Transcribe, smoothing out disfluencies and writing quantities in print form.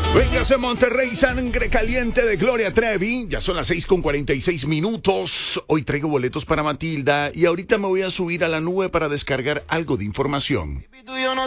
Vengas en Monterrey, sangre caliente de Gloria Trevi. Ya son las 6:46. Hoy traigo boletos para Matilda y ahorita me voy a subir a la nube para descargar algo de información.